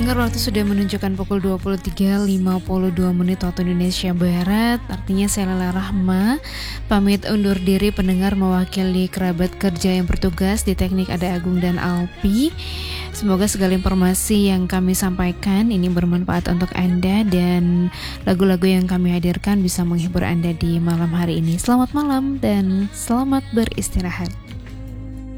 Pendengar, waktu sudah menunjukkan pukul 23.52 waktu Indonesia Barat. Artinya saya Lela Rahma pamit undur diri pendengar, mewakili kerabat kerja yang bertugas di teknik ada Agung dan Alpi. Semoga segala informasi yang kami sampaikan ini bermanfaat untuk Anda dan lagu-lagu yang kami hadirkan bisa menghibur Anda di malam hari ini. Selamat malam dan selamat beristirahat.